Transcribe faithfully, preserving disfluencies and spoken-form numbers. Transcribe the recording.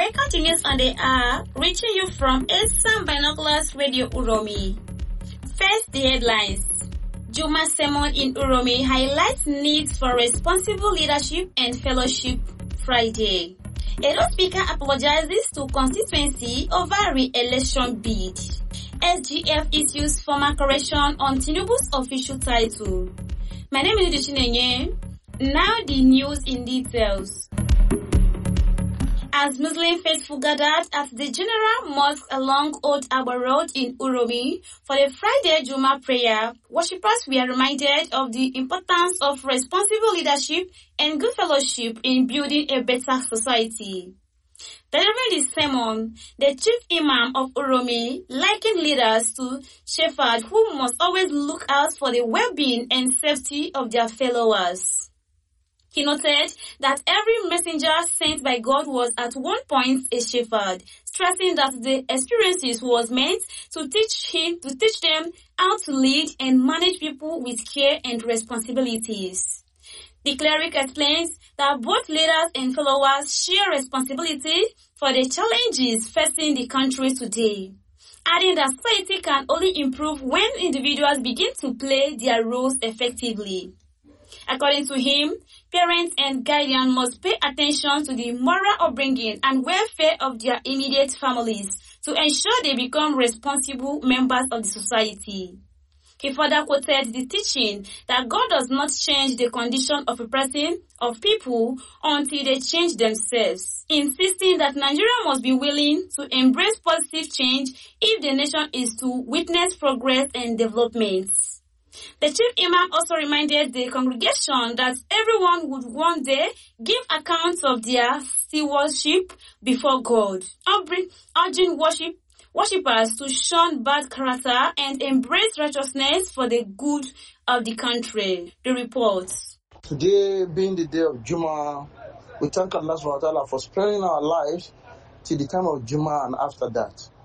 Welcome to News on the Hour, reaching you from Esan Binoculars Radio Uromi. First, the headlines. Juma Sermon in Uromi highlights needs for responsible leadership and fellowship Friday. Edo Speaker apologizes to constituency over re-election bid. S G F issues formal correction on Tinubu's official title. My name is Udichinenye. Now the news in details. As Muslim faithful gathered at the General Mosque along Old Arbor Road in Uromi for the Friday Juma prayer, worshippers were reminded of the importance of responsible leadership and good fellowship in building a better society. Delivering the sermon, the chief imam of Uromi likened leaders to shepherds who must always look out for the well-being and safety of their followers. He noted that every messenger sent by God was at one point a shepherd, stressing that the experiences was meant to teach him to teach them how to lead and manage people with care and responsibilities. The cleric explains that both leaders and followers share responsibility for the challenges facing the country today, adding that society can only improve when individuals begin to play their roles effectively. According to him, parents and guardians must pay attention to the moral upbringing and welfare of their immediate families to ensure they become responsible members of the society. He further quoted the teaching that God does not change the condition of a person, of people, until they change themselves, insisting that Nigeria must be willing to embrace positive change if the nation is to witness progress and development. The chief imam also reminded the congregation that everyone would one day give account of their stewardship before God, urging worship, worshippers to shun bad character and embrace righteousness for the good of the country. The reports. Today being the day of Juma, we thank Allah subhanahu wa ta'ala for sparing our lives till the time of Juma and after that.